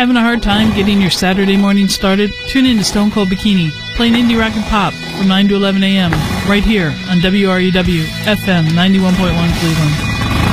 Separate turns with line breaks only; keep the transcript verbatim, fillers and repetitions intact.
Having a hard time getting your Saturday morning started? Tune in to Stone Cold Bikini, playing indie rock and pop from nine to eleven a.m. right here on W R E W F M ninety-one point one Cleveland.